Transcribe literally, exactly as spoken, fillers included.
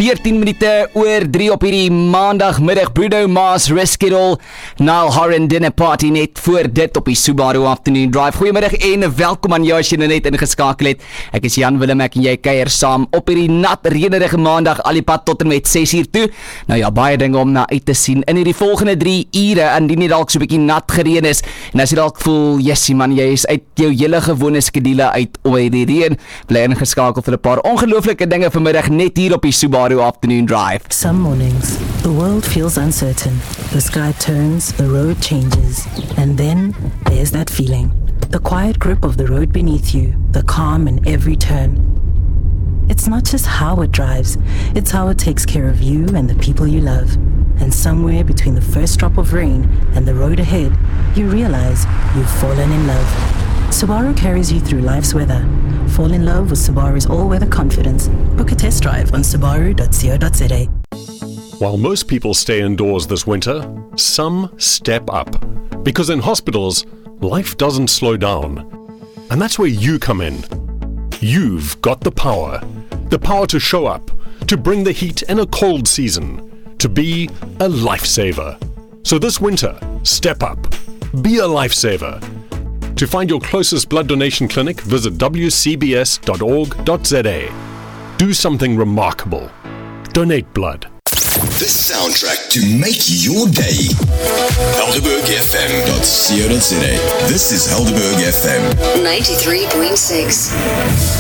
veertien minute oor drie op hierdie maandagmiddag. Bruno Mars, Risk It All, Niall Horan Dinner Party net voor dit op die Subaru Afternoon Drive. Goeiemiddag en welkom aan jou as jy nou net ingeskakel het. Ek is Jan Willem, ek en jy kuier saam op hierdie nat, reënerige maandag al die pad tot en met ses uur toe. Nou ja, baie dinge om na uit te sien in hierdie volgende drie ure, indien jy dalk so 'n bietjie nat gereën is, en as jy dalk voel, jessie man, jy is uit jou hele gewone skedule uit oor die reën, bly ingeskakel vir 'n paar ongelooflike dinge vanmiddag net hier op die Subaru Afternoon Drive. Some mornings, the world feels uncertain. The sky turns, the road changes, and then there's that feeling. The quiet grip of the road beneath you, the calm in every turn. It's not just how it drives, it's how it takes care of you and the people you love. And somewhere between the first drop of rain and the road ahead, you realize you've fallen in love. Subaru carries you through life's weather. Fall in love with Subaru's all-weather confidence. Book a test drive on subaru dot co dot z a. While most people stay indoors this winter, some step up. Because in hospitals, life doesn't slow down. And that's where you come in. You've got the power. The power to show up, to bring the heat in a cold season, to be a lifesaver. So this winter, step up. Be a lifesaver. To find your closest blood donation clinic, visit w c b s dot org dot z a. Do something remarkable. Donate blood. The soundtrack to make your day. Helderberg F M dot co dot z a. This is Helderberg F M ninety-three point six.